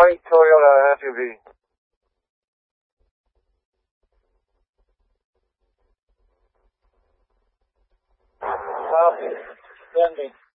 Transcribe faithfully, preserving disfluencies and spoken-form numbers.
white Toyota S U V. Copy. Send me.